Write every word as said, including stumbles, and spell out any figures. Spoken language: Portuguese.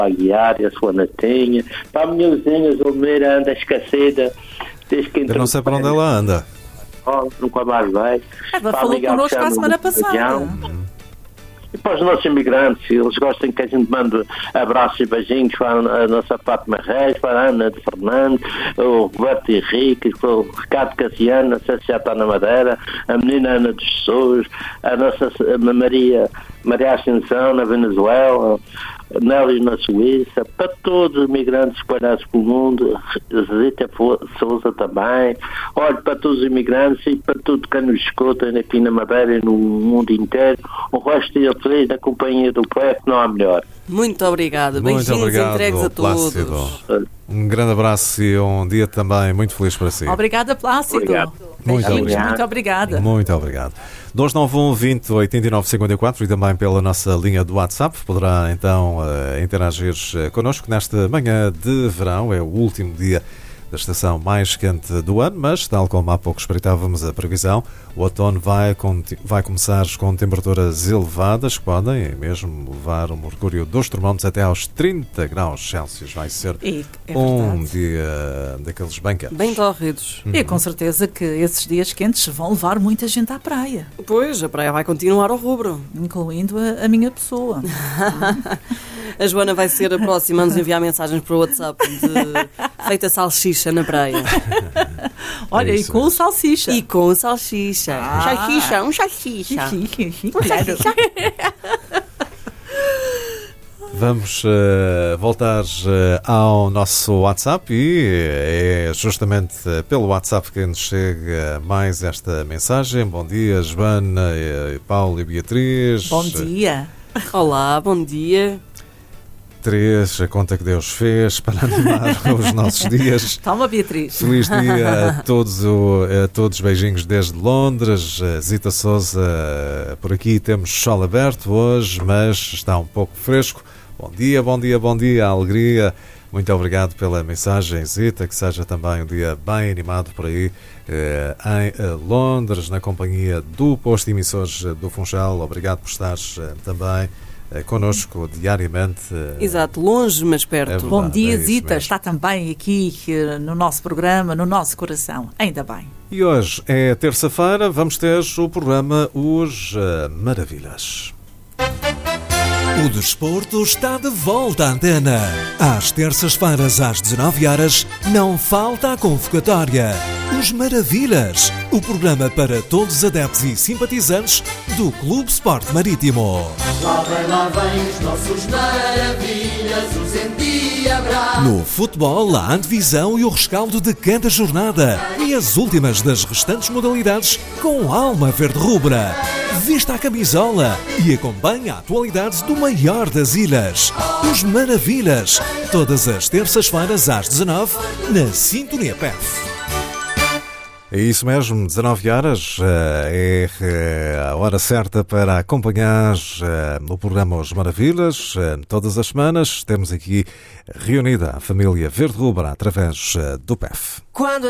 para a Guiar, a sua Natinha, para a minha vizinha Zulmeira, anda esquecida. Desde que Eu não sei para onde ela anda. Oh, nunca mais vai. Ela falou connosco a semana passada. E para os nossos imigrantes, eles gostam que a gente mande abraços e beijinhos para a nossa Fátima Reis, para a Ana de Fernandes, o Roberto Henrique, o Ricardo Cassiano, não sei se já está na Madeira, a menina Ana dos Jesus, a nossa a Maria, Maria Ascensão na Venezuela, Nelly na Suíça, para todos os imigrantes espalhados pelo mundo, Zita Souza também, olha, para todos os imigrantes e para tudo que nos escutam aqui na Madeira e no mundo inteiro, o resto dia feliz na companhia do P E F, não há melhor. Muito obrigado, beijinhos muito obrigado, entregues a Plácido. todos. Um grande abraço e um dia também muito feliz para si. Obrigada, Plácido. Obrigado. Muito Beijinhos, obrigado. muito obrigada. Muito obrigado. dois nove um, vinte, oitenta e nove, cinquenta e quatro e também pela nossa linha do WhatsApp. Poderá então uh, interagir connosco nesta manhã de verão. É o último dia da estação mais quente do ano, mas tal como há pouco espreitávamos a previsão, o outono vai, vai começar com temperaturas elevadas que podem mesmo levar o mercúrio dos termómetros até aos trinta graus Celsius. Vai ser e, é um dia daqueles bem quentes. Bem tórridos. Uhum. E com certeza que esses dias quentes vão levar muita gente à praia. Pois, a praia vai continuar ao rubro. Incluindo a, a minha pessoa. A Joana vai ser a próxima a nos enviar mensagens para o WhatsApp de feita salsicha na praia. Olha, é e com o salsicha. E com o salsicha. Ah. Salsicha, um salsicha. Um salsicha. Vamos uh, voltar uh, ao nosso WhatsApp e é justamente pelo WhatsApp que nos chega mais esta mensagem. Bom dia, Joana, Paulo e Beatriz. Bom dia. Olá, bom dia. Três, a conta que Deus fez para animar os nossos dias. Toma, Beatriz. Feliz dia a todos, a todos, beijinhos desde Londres. Zita Souza, por aqui temos sol aberto hoje, mas está um pouco fresco. Bom dia, bom dia, bom dia, alegria. Muito obrigado pela mensagem, Zita, que seja também um dia bem animado por aí eh, em Londres, na companhia do posto de emissores do Funchal. Obrigado por estares eh, também connosco diariamente. Exato, longe mas perto. É verdade, bom dia, é Zita, está também aqui no nosso programa, no nosso coração, ainda bem. E hoje é terça-feira, vamos ter o programa Os uh, Maravilhas. O desporto está de volta à antena. Às terças-feiras, às dezanove horas, não falta a convocatória. Os Maravilhas, o programa para todos os adeptos e simpatizantes do Clube Sport Marítimo. Lá vem, lá vem os nossos Maravilhas, os endiabrados. No futebol, a antevisão e o rescaldo de cada jornada e as últimas das restantes modalidades com alma verde-rubra. Vista a camisola e acompanhe a atualidade do maior das ilhas. Os Maravilhas, todas as terças-feiras às dezanove, na Sintonia P E F. É isso mesmo, dezanove horas é a hora certa para acompanhar o programa Os Maravilhas. Todas as semanas temos aqui reunida a família Verde Rubra através do P E F. Quando